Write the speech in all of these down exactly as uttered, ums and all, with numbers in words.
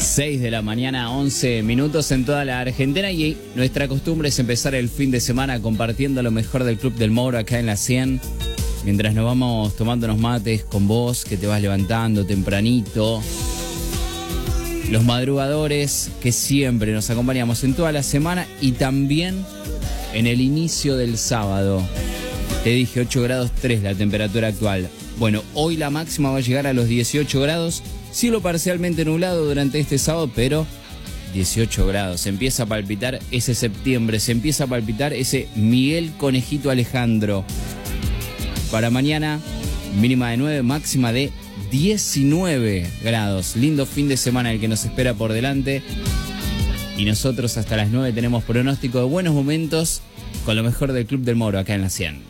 seis de la mañana, once minutos en toda la Argentina, y nuestra costumbre es empezar el fin de semana compartiendo lo mejor del Club del Moro acá en la cien, mientras nos vamos tomando unos mates con vos, que te vas levantando tempranito. Los madrugadores que siempre nos acompañamos en toda la semana y también en el inicio del sábado. Te dije ocho grados tres la temperatura actual. Bueno, hoy la máxima va a llegar a los dieciocho grados, cielo parcialmente nublado durante este sábado, pero dieciocho grados. Se empieza a palpitar ese septiembre, se empieza a palpitar ese Miguel Conejito Alejandro. Para mañana, mínima de nueve, máxima de diecinueve grados. Lindo fin de semana el que nos espera por delante. Y nosotros hasta las nueve tenemos pronóstico de buenos momentos con lo mejor del Club del Moro acá en la cien.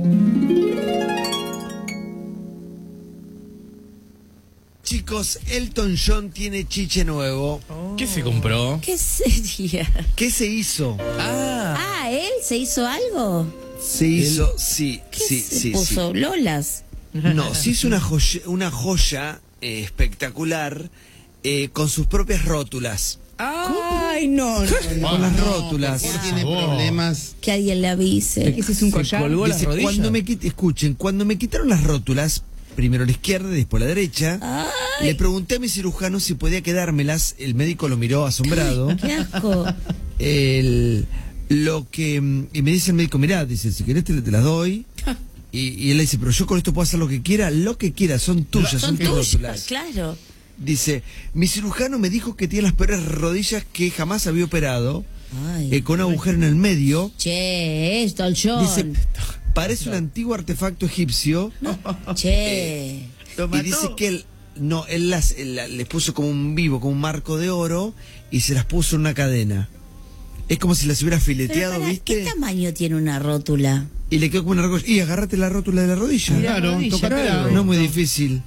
Chicos, Elton John tiene chiche nuevo. Oh. ¿Qué se compró? ¿Qué sería? ¿Qué se hizo? Ah, Ah, ¿él se hizo algo? Se hizo, sí, ¿Qué sí, se sí, puso? sí. ¿Lolas? No, se hizo una joya, una joya eh, espectacular eh, con sus propias rótulas. Ay, no, no, no. Con las no, rótulas. ¿por qué Tiene problemas. Que alguien le avise. Ese es un se collar. colgó las Dice, rodillas. cuando me quit- escuchen, cuando me quitaron las rótulas, primero la izquierda y después la derecha, Ay. le pregunté a mi cirujano si podía quedármelas. El médico lo miró asombrado. Qué asco. El, lo que mm, y me dice el médico, mirá, dice, si querés te, te las doy. Y, y él le dice, pero yo con esto puedo hacer lo que quiera. Lo que quiera, son tuyas, son, Son tus tuyas, rótulas. claro. Dice, mi cirujano me dijo que tiene las peores rodillas que jamás había operado, Ay. eh, con un agujero en el medio. Che, esto, el John. Dice, parece un antiguo artefacto egipcio. Che. Y dice que él, no, él las, él la- les puso como un vivo, como un marco de oro, y se las puso en una cadena. Es como si las hubiera Pero fileteado, pará, ¿viste? ¿qué tamaño tiene una rótula? Y le quedó como una argolla. Y agarrate la rótula de la rodilla. Claro, Claro, tócatela. no es muy difícil.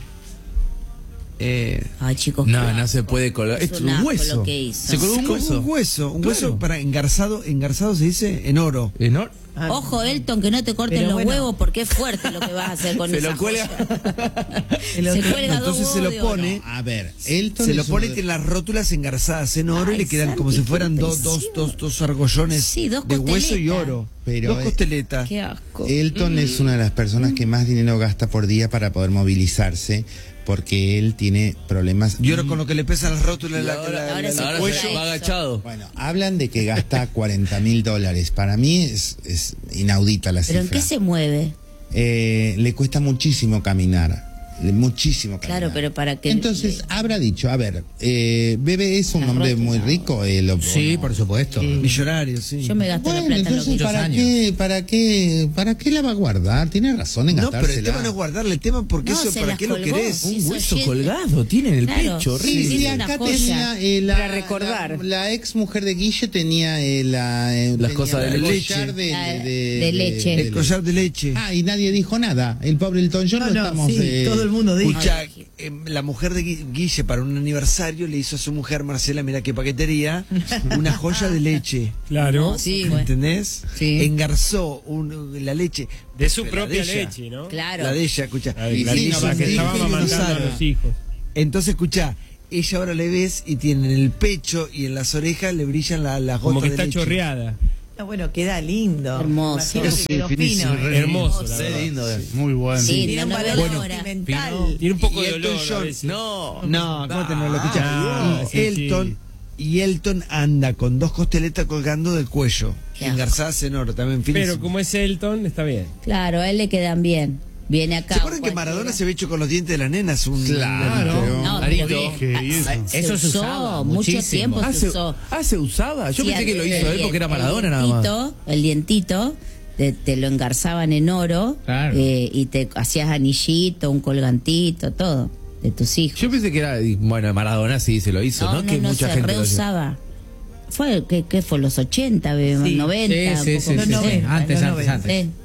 Eh, Ay, chicos. No, qué no se asco. puede colgar. Es Es un un asco hueso. lo que hizo. Se colgó un como hueso. un hueso, un Claro. hueso para engarzado, engarzado se dice en oro. Enor- Ojo, Elton, que no te corten Pero los bueno. huevos porque es fuerte lo que vas a hacer con Se esa lo cuelga. joya. El Se otro- cuelga dos Entonces se huevos lo de oro. pone, A ver, Elton se lo es pone y uno de- tiene las rótulas engarzadas en oro y Ay, le quedan como si Santi, fueran qué dos, dos, impresión. dos, dos argollones Sí, dos de hueso y costeletas. oro. Pero, dos eh, costeletas. Qué asco. Elton es una de las personas que más dinero gasta por día para poder movilizarse, porque él tiene problemas. Y ahora con lo que le pesan las rótulas, la, ahora- la- ahora la- sí la- Ahora cuelga se va eso. agachado. Bueno, hablan de que gasta cuarenta mil dólares. Para mí es, es inaudita la ¿Pero cifra. en qué se mueve? Eh, le cuesta muchísimo caminar. le- Muchísimo caminar. Claro, pero para que... Entonces, habrá dicho, a ver, eh, Bebe es un Las hombre rótulas. muy rico. eh, lo- Sí, ¿no? por supuesto. millonario, sí. Yo me gasto la Bueno, plata en lo entonces, que ¿para años. qué, para, qué, ¿para qué la va a guardar? Tiene razón en No, pero el gastársela. tema no es guardarle el tema porque No, eso, se ¿para las qué lo colgó. querés? Sí. Un Hizo hueso siete. colgado tiene en el Claro. pecho. Sí, horrible. sí, una acá joya. tenía eh, la, Para recordar. La, la ex mujer de Guille tenía eh, la, eh, Las tenía cosas de el leche. collar de, La- de- de leche. El collar de leche. Ah, y nadie dijo nada. El pobre Elton John No, lo no, estamos. sí, eh, todo el mundo dijo. Escucha, Ay, eh, la mujer de Gui- Guille para un aniversario le hizo a su mujer, Marcela, mira qué paquetería, una joya de leche. Claro. Sí, bueno. ¿Entendés? Sí. Engarzó un- la leche. De su La propia ella. leche, ¿no? Claro. La de ella, escucha. Ay, Y la sí, niña no, para que sí, estaba sí, amamantando a Gonzalo. los hijos. Entonces, escucha, ella ahora le ves y tiene en el pecho y en las orejas le brillan la- las Como gotas que de está leche. chorreada. Ah, bueno, queda lindo. Hermoso. Imagino que Sí, quedó finísimo, fino. re Hermoso, la Re verdad. lindo. eh. Muy bueno. Sí, Tiene no un lo valor veo ahora. sentimental. Tiene un poco Y de Elton olor a John. veces. No. No, ¿cómo te no lo escuchás? Ah, y sí, Elton, sí. y Elton anda con dos costeletas colgando del cuello, Qué asco. engarzadas en oro, también finísimo. Pero como es Elton, está bien. Claro, a él le quedan bien. Viene acá. ¿Se acuerdan que cualquiera. Maradona se había hecho con los dientes de las nenas? Un, Claro. No, Clarito. pero- Dije, ah, eso. se Eso se usó, usaba mucho muchísimo. tiempo Ah, se se, usó. ah, ¿se usaba? Yo Sí, pensé que lo hizo el- él porque era el Maradona nada más. dientito, El dientito, te, te lo engarzaban en oro, Claro. eh, y te hacías anillito, un colgantito, todo, de tus hijos. Yo pensé que era, y, bueno, Maradona sí se lo hizo, ¿no? no, no, que no, mucha se gente lo hizo. reusaba. Fue, ¿qué, qué fue? ¿Los ochenta, Sí, noventa? sí, un sí, poco sí, más. sí, sí. Antes, Sí. antes, antes. Sí.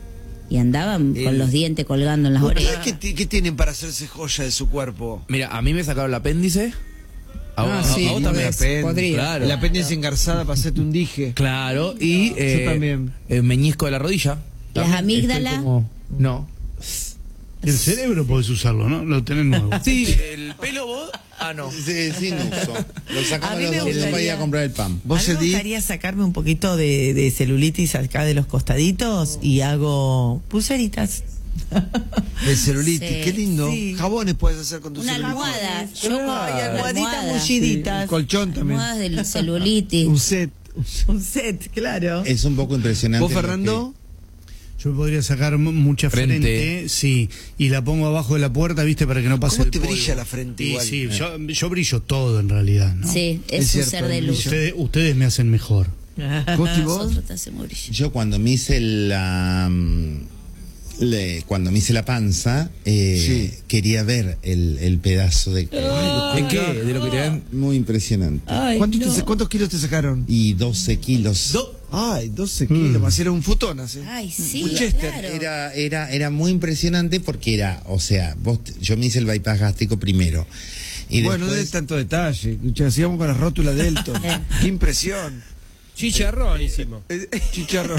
Y andaban El- con los dientes colgando en las ¿Ustedes orejas. qué, ti- qué tienen para hacerse joya de su cuerpo? Mira, a mí me sacaron el apéndice. A, Ah, a- sí, a vos una también. vez. Apéndice. podría. Claro. El apéndice engarzada para hacerte un dije. Claro, y eh, también. el meñisco de la rodilla. ¿Las También amígdalas? estoy como- No. El cerebro podés usarlo, ¿no? Lo tenés nuevo. Sí, el pelo vos. Ah, no. Sí, sin uso. Lo A sacamos mí los me dos gustaría- para ir a comprar el pan. Vos, A mí me Edith, gustaría sacarme un poquito de, de celulitis acá de los costaditos y hago pulseritas. el celulitis, Sí, qué lindo. sí. Jabones puedes hacer con tu Una celulitis. almohada. Yo Ay, con almohaditas almohada. mulliditas. Sí, colchón también. Almohadas del celulitis. Un set. Un set, claro. Es un poco impresionante. ¿Vos, lo Fernando? Yo me podría sacar m- mucha frente. Frente. sí, y la pongo abajo de la puerta, ¿viste? Para que no pase ¿Cómo el te polvo. brilla la frente Y igual? sí, yo, yo brillo todo en realidad, ¿no? Sí, Es es, un cierto, ser de el luz. brillo. Ustedes, ustedes me hacen mejor. ¿Costi, vos? Nosotros te hacemos brillar. Yo cuando me hice la mm, le- cuando me hice la panza eh, Sí. quería ver el, el pedazo de ¿De qué? De lo que te dan. muy impresionante. Ay, ¿Cuántos, no. te- ¿Cuántos kilos te sacaron? Y doce kilos. Ay, doce kilos. Más era un futón así. Ay, sí, Un Chester. claro. Era, era, era muy impresionante porque era, o sea, vos, yo me hice el bypass gástrico primero. Y Bueno, no de después, tanto detalle. Escuchá, sigamos con las rótulas de Elton. Qué impresión. Chicharrón hicimos. Chicharrón.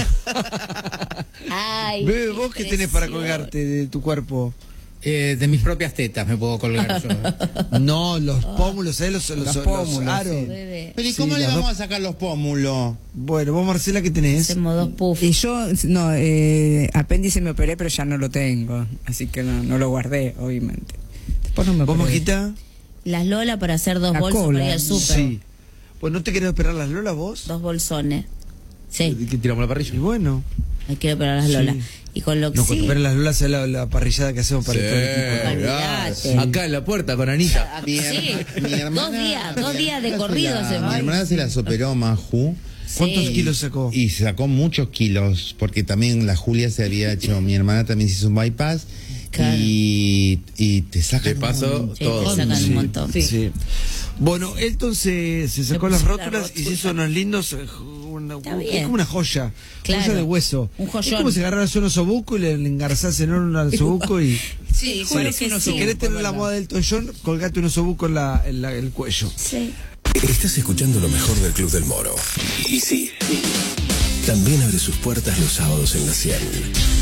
Ay, Bebe, ¿vos qué tenés para impresión. colgarte de tu cuerpo? Eh, de mis propias tetas me puedo colgar yo. No, los pómulos, ¿sabés? Los, los, Los los pómulos, aros. Bebé. pero ¿y Sí, cómo le las vamos dos- a sacar los pómulos? Bueno, vos, Marcela, ¿qué tenés? Hacemos dos puffs. Y yo, no, eh, apéndice me operé, pero ya no lo tengo. Así que no, no lo guardé, obviamente. Después no me ¿Vos, operé. Mojita? Las Lola para hacer dos La bolsas cola. para ir al súper. Sí. Pues no te querés operar las lolas vos. Dos bolsones. Sí, ¿Qué tiramos la parrilla? Y bueno. hay que operar las Sí. Lola. Y con lo que No, sí. cuando operan las lolas es la, la parrillada que hacemos para Sí, todo el equipo. Olvídate. Acá en la puerta con Anita. Mi, Sí, her- mi hermana, dos días, mi dos días de hermana se corrido la- hacemos. Mi hermana se las operó, Maju. ¿Cuántos Sí. kilos sacó? Y sacó muchos kilos, porque también la Julia se había hecho, mi hermana también se hizo un bypass. Claro. Y, y te sacan De paso, un Sí, todo. te sacan Sí, un montón. sí. Bueno, Elton se, se sacó Se las puso la rótulas y se rótula. hizo unos lindos. eh, Una, Está es bien. como una joya. Claro. Joya de hueso. Un joyón. Es como si agarraras un osobuco y le, le engarzás en un osobuco y. Sí, juro que Si sí. querés tener la moda del Elton John, colgate un osobuco en, la, en la- el cuello. Sí. Estás escuchando lo mejor del Club del Moro. Y sí, también abre sus puertas los sábados en la cien.